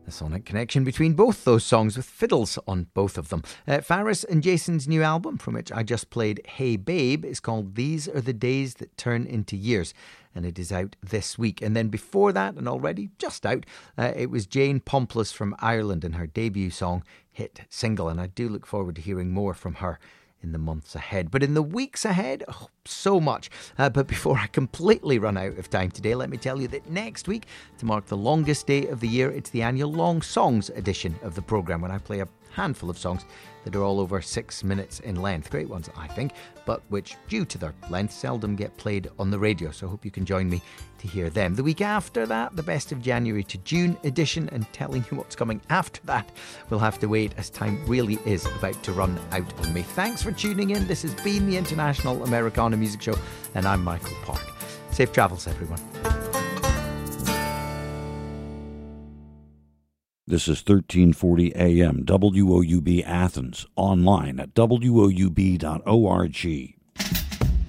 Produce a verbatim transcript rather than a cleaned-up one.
A sonic connection between both those songs with fiddles on both of them. Uh, Faris and Jason's new album, from which I just played Hey Babe, is called These Are the Days That Turn Into Years, and it is out this week. And then before that, and already just out, uh, it was Jane Pomplice from Ireland and her debut song, Hit Single, and I do look forward to hearing more from her in the months ahead. But in the weeks ahead, oh, so much. Uh, but before I completely run out of time today, let me tell you that next week, to mark the longest day of the year, it's the annual Long Songs edition of the programme, when I play a handful of songs that are all over six minutes in length. Great ones, I think, but which, due to their length, seldom get played on the radio, so I hope you can join me to hear them. The week after that, the Best of January to June edition, and telling you what's coming after that, we'll have to wait, as time really is about to run out on me. Thanks for tuning in. This has been the International Americana Music Show, and I'm Michael Park. Safe travels, everyone. This is thirteen forty A M W O U B Athens, online at W O U B dot org.